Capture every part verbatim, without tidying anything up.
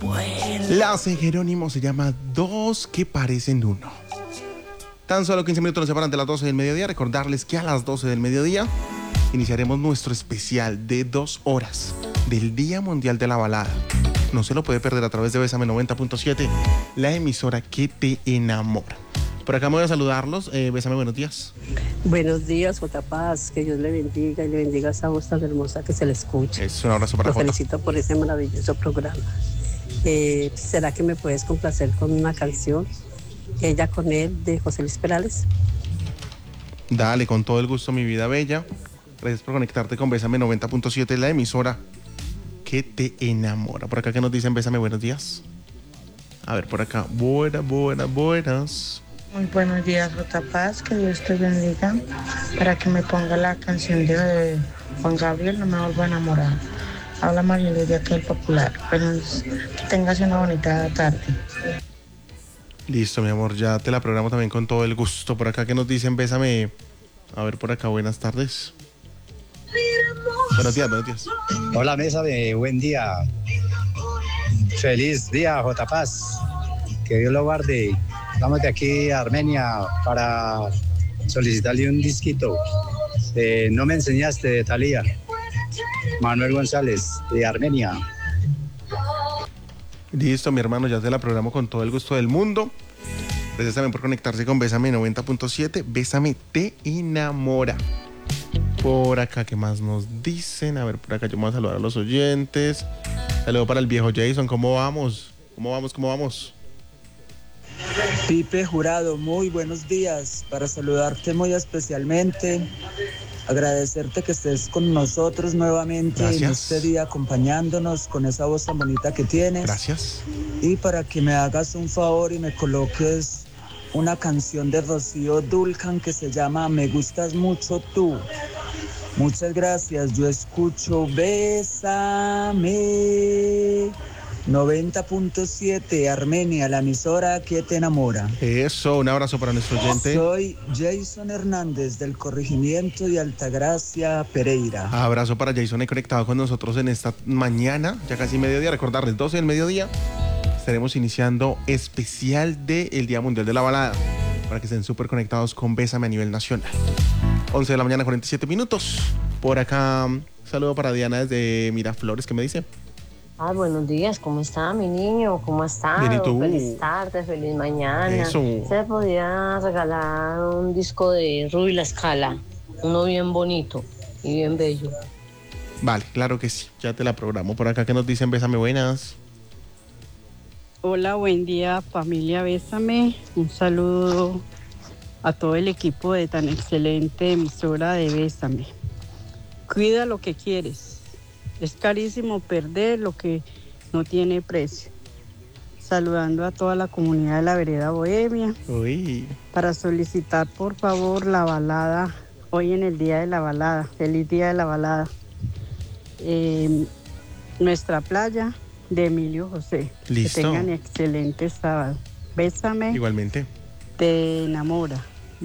La hace Jerónimo, se llama Dos que parecen uno. Tan solo quince minutos nos separan de las doce del mediodía. Recordarles que a las doce del mediodía iniciaremos nuestro especial de dos horas del Día Mundial de la Balada. No se lo puede perder a través de Bésame noventa punto siete, la emisora que te enamora. Por acá me voy a saludarlos. Eh, Bésame, buenos días. Buenos días, J. Paz. Que Dios le bendiga y le bendiga esa voz tan hermosa que se le escucha. Es un abrazo para Lo Jota. felicito por ese maravilloso programa. Eh, ¿Será que me puedes complacer con una canción? Ella con él, de José Luis Perales. Dale, con todo el gusto, mi vida bella. Gracias por conectarte con Bésame noventa punto siete, la emisora que te enamora. Por acá que nos dicen Bésame, buenos días. A ver, por acá. Buenas, buenas, buenas. Muy buenos días, J. Paz. Que Dios te bendiga. Para que me ponga la canción de Juan Gabriel, No me vuelvo a enamorar. Habla Mariluz de aquel popular. Pero que tengas una bonita tarde. Listo, mi amor, ya te la programo también con todo el gusto. Por acá que nos dicen Bésame. A ver, por acá, buenas tardes. Buenos días, buenos días. Hola, Bésame, buen día. Feliz día, J. Paz. Que Dios lo guarde. Vamos de aquí a Armenia para solicitarle un disquito. Eh, no me enseñaste de Thalía. Manuel González, de Armenia. Listo, mi hermano, ya te la programo con todo el gusto del mundo. Gracias también por conectarse con Bésame noventa punto siete. Bésame te enamora. Por acá, ¿qué más nos dicen? A ver, por acá yo me voy a saludar a los oyentes. Saludo para el viejo Jason. ¿Cómo vamos? ¿Cómo vamos? ¿Cómo vamos? Pipe Jurado, muy buenos días. Para saludarte muy especialmente, agradecerte que estés con nosotros nuevamente. Gracias. En este día, acompañándonos con esa voz tan bonita que tienes. Gracias. Y para que me hagas un favor y me coloques una canción de Rocío Dúrcal que se llama Me gustas mucho tú. Muchas gracias. Yo escucho Bésame noventa punto siete, Armenia, la emisora que te enamora. Eso, un abrazo para nuestro oyente. Soy Jason Hernández del corregimiento de Altagracia, Pereira. Abrazo para Jason, he conectado con nosotros en esta mañana, ya casi mediodía. Recordarles, doce del mediodía, estaremos iniciando especial del Día Mundial de la Balada, para que estén súper conectados con Bésame a nivel nacional. once de la mañana, cuarenta y siete minutos. Por acá, un saludo para Diana desde Miraflores, ¿qué me dice? Ah, buenos días, ¿cómo está mi niño? ¿Cómo está? Feliz tarde, feliz mañana. Eso. Se podía regalar un disco de Ruby La Scala, uno bien bonito y bien bello. Vale, claro que sí, ya te la programo. Por acá que nos dicen Bésame, buenas. Hola, buen día familia Bésame. Un saludo a todo el equipo de tan excelente emisora de Bésame. Cuida lo que quieres. Es carísimo perder lo que no tiene precio. Saludando a toda la comunidad de la Vereda Bohemia. Uy. Para solicitar por favor la balada hoy en el día de la balada. Feliz día de la balada. Eh, nuestra playa de Emilio José. Listo. Que tengan excelente sábado. Bésame. Igualmente. Te enamora.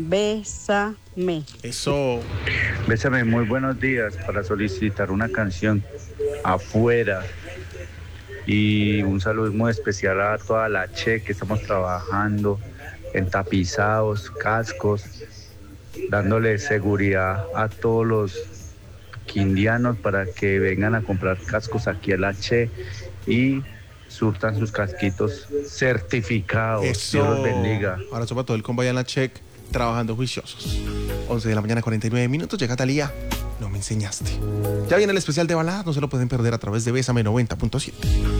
Bésame. Eso. Bésame, muy buenos días. Para solicitar una canción, Afuera. Y un saludo muy especial a toda la Che que estamos trabajando en tapizados, cascos, dándole seguridad a todos los quindianos para que vengan a comprar cascos aquí a la Che y surtan sus casquitos certificados. Eso. Dios los bendiga. Ahora para todo el convoy en la Check, trabajando juiciosos. once de la mañana, cuarenta y nueve minutos. Llega Thalía, no me enseñaste. Ya viene el especial de balada, no se lo pueden perder a través de Bésame noventa punto siete.